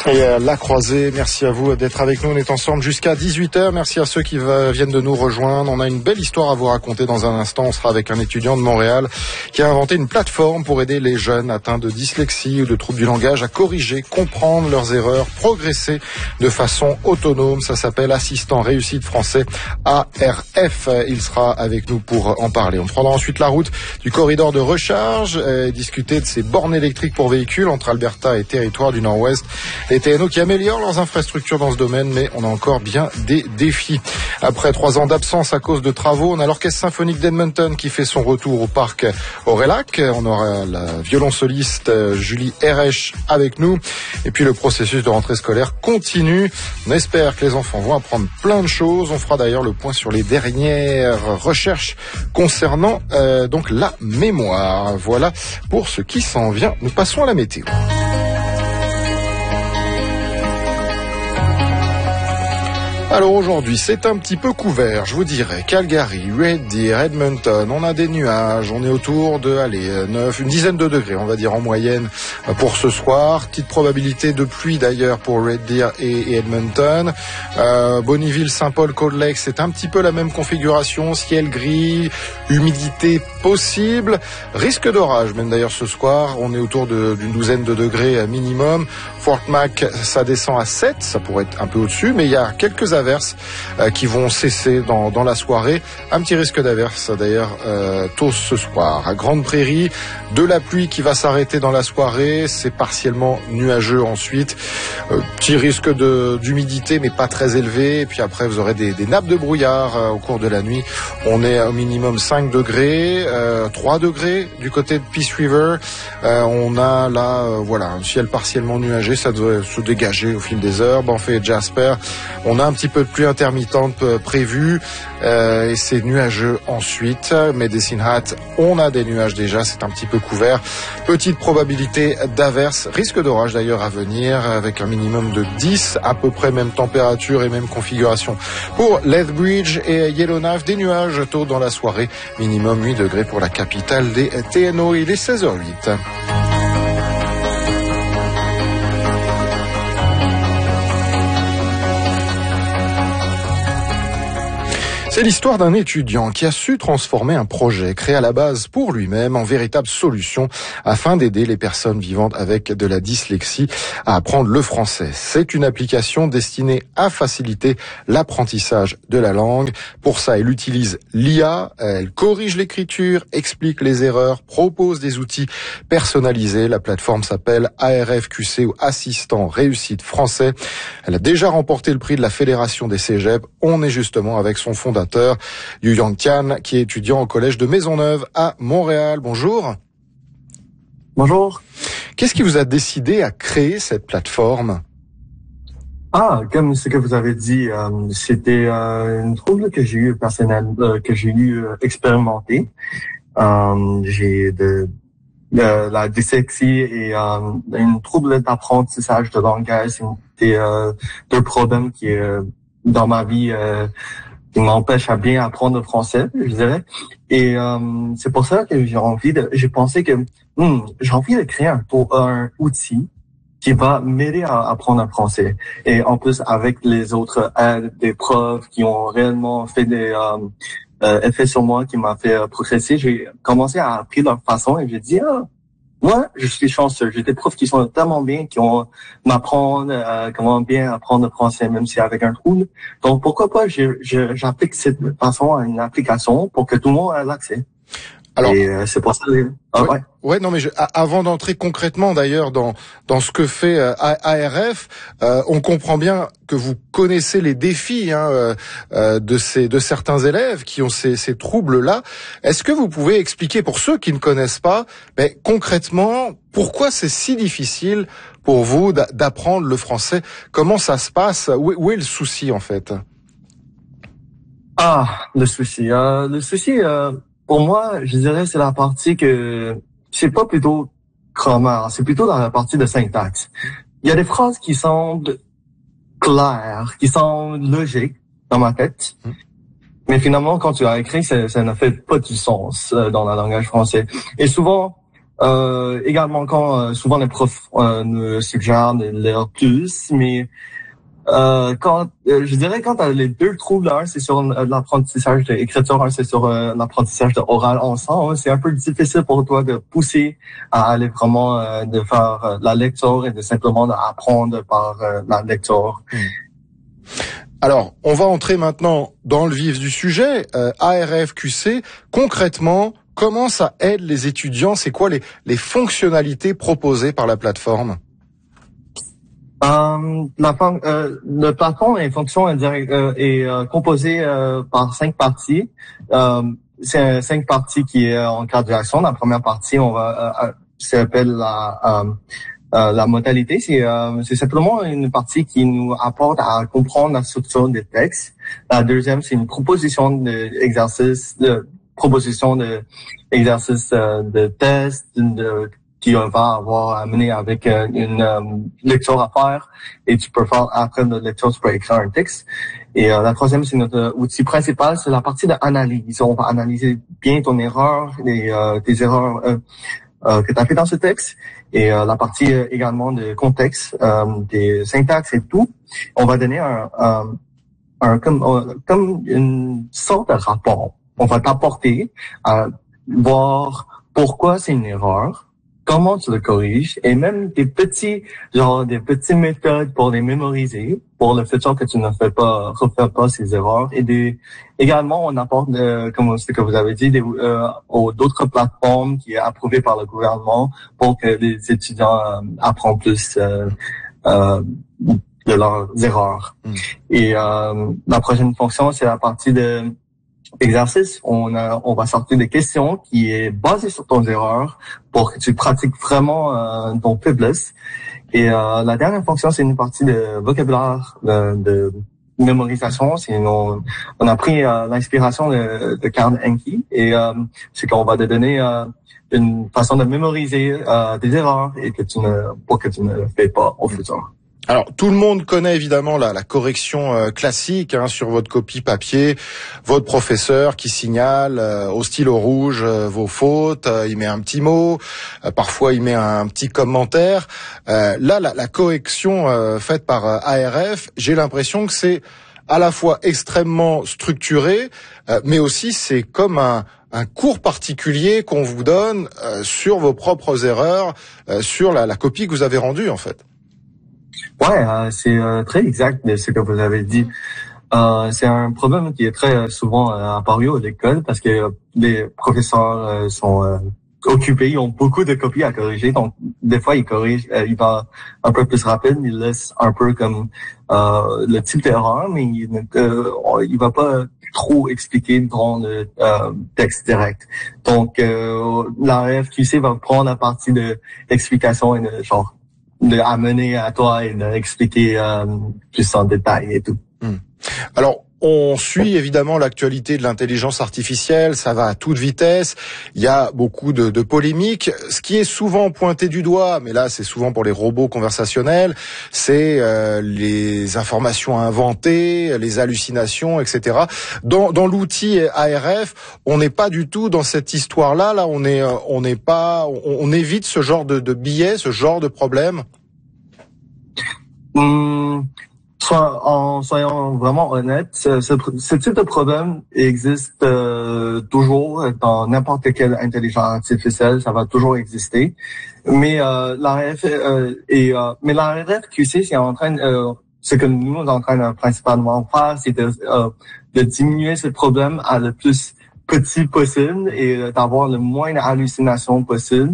Et La Croisée, merci à vous d'être avec nous. On est ensemble jusqu'à 18h. Merci à ceux qui viennent de nous rejoindre. On a une belle histoire à vous raconter dans un instant. On sera avec un étudiant de Montréal qui a inventé une plateforme pour aider les jeunes atteints de dyslexie ou de troubles du langage à corriger, comprendre leurs erreurs, progresser de façon autonome. Ça s'appelle Assistant Réussite Français, ARF. Il sera avec nous pour en parler. On prendra ensuite la route du corridor de recharge et discuter de ces bornes électriques pour véhicules entre Alberta et territoire du Nord-Ouest. Les TNO qui améliorent leurs infrastructures dans ce domaine, mais on a encore bien des défis. Après 3 ans d'absence à cause de travaux, on a l'Orchestre Symphonique d'Edmonton qui fait son retour au parc Aurelac. On aura la violonceliste Julie Erech avec nous. Et puis le processus de rentrée scolaire continue. On espère que les enfants vont apprendre plein de choses. On fera d'ailleurs le point sur les dernières recherches concernant donc la mémoire. Voilà pour ce qui s'en vient. Nous passons à la météo. Alors aujourd'hui, c'est un petit peu couvert, je vous dirais. Calgary, Red Deer, Edmonton, on a des nuages, on est autour de, une dizaine de degrés, on va dire en moyenne pour ce soir. Petite probabilité de pluie d'ailleurs pour Red Deer et Edmonton. Bonnyville, Saint-Paul, Cold Lake, c'est un petit peu la même configuration, ciel gris, humidité possible, risque d'orage même d'ailleurs ce soir, on est autour d'une douzaine de degrés minimum. Fort Mac, ça descend à 7, ça pourrait être un peu au-dessus, mais il y a quelques averses qui vont cesser dans la soirée. Un petit risque d'averse d'ailleurs tôt ce soir. À Grande Prairie, de la pluie qui va s'arrêter dans la soirée, c'est partiellement nuageux ensuite. Petit risque d'humidité mais pas très élevé. Et puis après vous aurez des nappes de brouillard au cours de la nuit. On est au minimum 5 degrés, 3 degrés du côté de Peace River. On a là un ciel partiellement nuagé, ça doit se dégager au fil des heures. Banff et Jasper, on a un petit peu de pluie intermittente prévue et c'est nuageux ensuite. Medicine Hat, on a des nuages déjà, c'est un petit peu couvert. Petite probabilité d'averse, risque d'orage d'ailleurs à venir avec un minimum de 10, à peu près même température et même configuration. Pour Lethbridge et Yellowknife, des nuages tôt dans la soirée, minimum 8 degrés pour la capitale des TNO. Il est 16h08. C'est l'histoire d'un étudiant qui a su transformer un projet créé à la base pour lui-même en véritable solution afin d'aider les personnes vivant avec de la dyslexie à apprendre le français. C'est une application destinée à faciliter l'apprentissage de la langue. Pour ça, elle utilise l'IA, elle corrige l'écriture, explique les erreurs, propose des outils personnalisés. La plateforme s'appelle ARFQC ou Assistant Réussite Français. Elle a déjà remporté le prix de la Fédération des Cégeps. On est justement avec son fondateur, Yu Yang Tian, qui est étudiant au collège de Maisonneuve à Montréal. Bonjour. Bonjour. Qu'est-ce qui vous a décidé à créer cette plateforme? Comme ce que vous avez dit, c'était une trouble que j'ai eu personnel, que j'ai eu expérimenté. J'ai de la dyslexie et une trouble d'apprentissage de langage. C'était deux problèmes qui dans ma vie qui m'empêche à bien apprendre le français, je dirais. Et c'est pour ça que j'ai pensé que j'ai envie de créer un outil qui va m'aider à apprendre le français. Et en plus, avec les autres aides des profs qui ont réellement fait des effets sur moi, qui m'a fait progresser, j'ai commencé à apprendre leur façon et j'ai dit, moi, je suis chanceux. J'ai des profs qui sont tellement bien, qui ont m'apprendre comment bien apprendre le français, même si avec un trouble. Donc, pourquoi pas j'applique cette façon à une application pour que tout le monde ait l'accès. Alors, et c'est pour ça. Ouais, non, mais avant d'entrer concrètement d'ailleurs dans ce que fait ARF, on comprend bien que vous connaissez les défis de certains élèves qui ont ces troubles-là. Est-ce que vous pouvez expliquer pour ceux qui ne connaissent pas, concrètement, pourquoi c'est si difficile pour vous d'apprendre le français? Comment ça se passe? Où est le souci en fait? Le souci. Pour moi, je dirais c'est la partie que c'est pas plutôt grammaire, c'est plutôt dans la partie de syntaxe. Il y a des phrases qui semblent claires, qui semblent logiques dans ma tête, mais finalement quand tu as écrit, ça ne fait pas du sens dans le langage français. Et souvent, Également quand souvent les profs nous suggèrent de lire plus, mais je dirais quand t'as les deux troubles, un c'est sur l'apprentissage de l'écriture, un c'est sur l'apprentissage de oral ensemble, c'est un peu difficile pour toi de pousser à aller vraiment de faire la lecture et de simplement apprendre par la lecture. Alors, on va entrer maintenant dans le vif du sujet. ARF-QC, concrètement, comment ça aide les étudiants? C'est quoi les fonctionnalités proposées par la plateforme? Le plateforme et fonction est composé par 5 parties. C'est 5 parties qui est en graduation. La première partie, s'appelle la modalité. C'est simplement une partie qui nous apporte à comprendre la structure des textes. La deuxième, c'est une proposition d'exercice, de test, qui va avoir amené avec une lecture à faire, et tu peux faire après la lecture, tu peux écrire un texte. Et la troisième, c'est notre outil principal, c'est la partie d'analyse. On va analyser bien ton erreur, tes erreurs que tu as fait dans ce texte, et la partie également de contexte, des syntaxes et tout. On va donner comme une sorte de rapport. On va t'apporter à voir pourquoi c'est une erreur, comment tu le corriges, et même des petites méthodes pour les mémoriser, pour le futur que tu ne refais pas ces erreurs. Et également, on apporte, comme ce que vous avez dit, d'autres plateformes qui est approuvées par le gouvernement pour que les étudiants apprennent plus de leurs erreurs. Et la prochaine fonction, c'est la partie de exercice. On va sortir des questions qui est basées sur ton erreur pour que tu pratiques vraiment ton faiblesse. Et la dernière fonction, c'est une partie de vocabulaire, de mémorisation. On a pris l'inspiration de Carl Henke, et c'est qu'on va te donner une façon de mémoriser des erreurs et pour que tu ne le fais pas au futur. Alors, tout le monde connaît évidemment la correction classique sur votre copie papier, votre professeur qui signale au stylo rouge vos fautes, il met un petit mot, parfois il met un petit commentaire. Là, la correction faite par ARF, j'ai l'impression que c'est à la fois extrêmement structuré, mais aussi c'est comme un cours particulier qu'on vous donne sur vos propres erreurs, sur la copie que vous avez rendue en fait. Ouais, c'est très exact de ce que vous avez dit. C'est un problème qui est très souvent apparu à l'école parce que les professeurs sont occupés, ils ont beaucoup de copies à corriger. Donc, des fois, ils corrigent, il va un peu plus rapide, il laisse un peu comme le type d'erreur, mais il va pas trop expliquer dans le texte direct. Donc, la RFQC va prendre la partie de l'explication et de amener à toi et d'expliquer plus en détail et tout. Alors, on suit évidemment l'actualité de l'intelligence artificielle, ça va à toute vitesse, il y a beaucoup de polémiques. Ce qui est souvent pointé du doigt, mais là c'est souvent pour les robots conversationnels, c'est les informations inventées, les hallucinations, etc. Dans l'outil ARF, on n'est pas du tout dans cette histoire-là. Là, on évite ce genre de biais, ce genre de problème. En soyant vraiment honnête, ce type de problème existe toujours dans n'importe quelle intelligence artificielle, ça va toujours exister. Mais la RFQC, c'est en train ce que nous sommes en train de principalement faire, c'est de diminuer ce problème à le plus petit possible et d'avoir le moins d'hallucinations possible.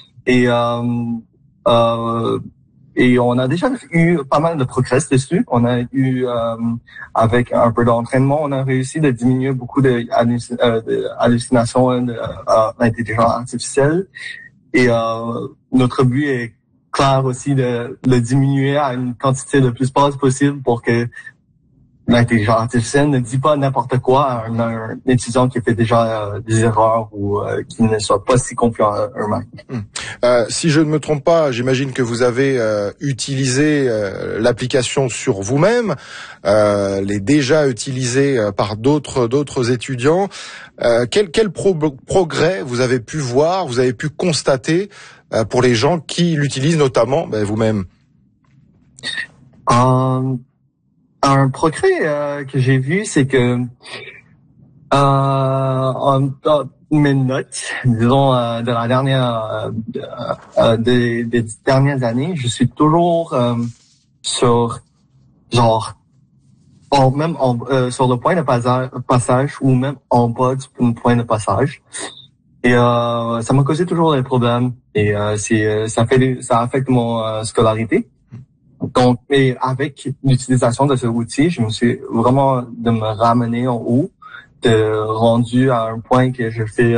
Et on a déjà eu pas mal de progrès dessus. On a eu, avec un peu d'entraînement, on a réussi de diminuer beaucoup de hallucinations de l'intelligence artificielle. Et notre but est clair aussi de le diminuer à une quantité le plus basse possible pour que l'intelligence artificielle ne dit pas n'importe quoi à un étudiant qui fait déjà des erreurs ou qui ne soit pas si confiant à eux-mêmes. Si je ne me trompe pas, j'imagine que vous avez utilisé l'application sur vous-même, les déjà utilisée par d'autres étudiants. Quel progrès vous avez pu voir, vous avez pu constater pour les gens qui l'utilisent, notamment vous-même? Un progrès que j'ai vu, c'est que mes notes, disons, de la dernière des dernières années, je suis toujours sur genre sur le point de passage ou même en bas du point de passage. Et ça m'a causé toujours des problèmes et ça affecte mon scolarité. Donc, et avec l'utilisation de ce outil, je me suis vraiment de me ramener en haut, rendu à un point que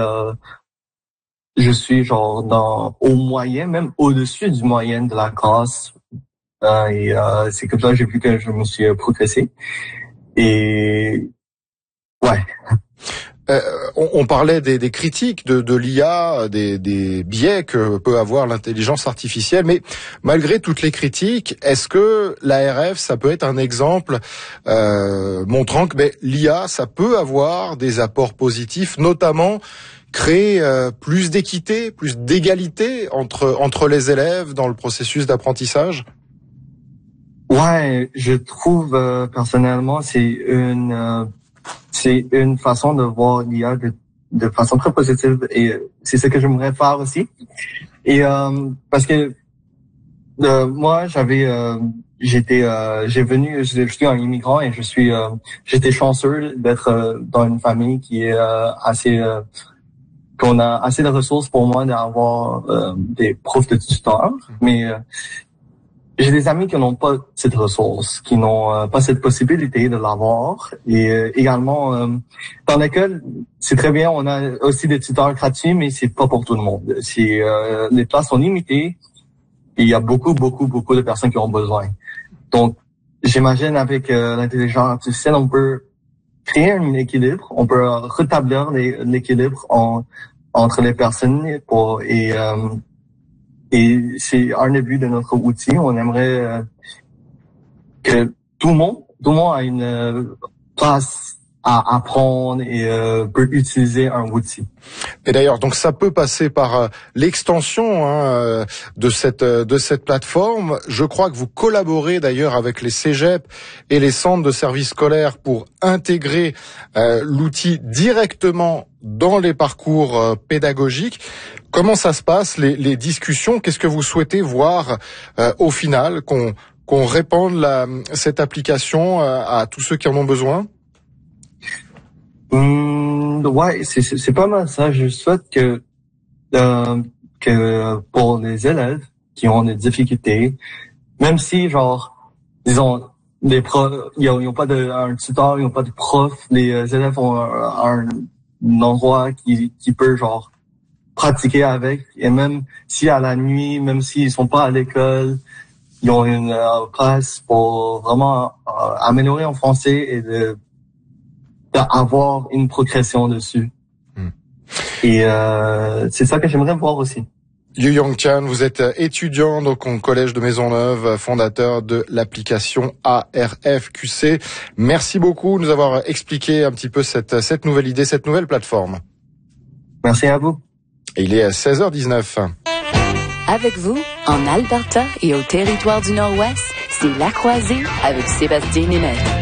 je suis genre au moyen, même au-dessus du moyen de la classe. Et c'est comme ça que j'ai vu que je me suis progressé. Et ouais. On parlait des critiques de l'IA, des biais que peut avoir l'intelligence artificielle, mais malgré toutes les critiques, est-ce que l'ARF, ça peut être un exemple montrant que l'IA, ça peut avoir des apports positifs, notamment créer plus d'équité, plus d'égalité entre les élèves dans le processus d'apprentissage? Ouais, je trouve personnellement c'est une façon de voir l'IA de façon très positive et c'est ce que j'aimerais faire aussi. Et parce que moi je suis un immigrant et j'étais chanceux d'être dans une famille qui est qu'on a assez de ressources pour moi d'avoir des profs de tuteurs, mais j'ai des amis qui n'ont pas cette ressource, qui n'ont pas cette possibilité de l'avoir. Et également, dans l'école, c'est très bien, on a aussi des tuteurs gratuits, mais c'est pas pour tout le monde. Les places sont limitées et il y a beaucoup de personnes qui ont besoin. Donc, j'imagine avec l'intelligence artificielle, on peut créer un équilibre, on peut rétablir l'équilibre entre les personnes et c'est un des buts de notre outil. On aimerait que tout le monde a une place à apprendre et peut utiliser un outil. Et d'ailleurs, donc ça peut passer par l'extension de cette plateforme. Je crois que vous collaborez d'ailleurs avec les cégeps et les centres de services scolaires pour intégrer l'outil directement dans les parcours pédagogiques. Comment ça se passe, les discussions? Qu'est-ce que vous souhaitez voir au final, qu'on répande cette application à tous ceux qui en ont besoin? Ouais, c'est pas mal ça. Je souhaite que pour les élèves qui ont des difficultés, même si disons les profs, ils ont pas un tuteur, ils ont pas de prof, les élèves ont un endroit qui peut pratiquer avec, et même si à la nuit, même s'ils sont pas à l'école, ils ont une place pour vraiment améliorer en français et d'avoir une progression dessus. Et c'est ça que j'aimerais voir aussi. Yu Yong Chan, vous êtes étudiant donc au collège de Maisonneuve, fondateur de l'application ARFQC. Merci beaucoup de nous avoir expliqué un petit peu cette nouvelle idée, cette nouvelle plateforme. Merci à vous. Et il est 16h19. Avec vous, en Alberta et au territoire du Nord-Ouest, c'est La Croisée avec Sébastien Németh.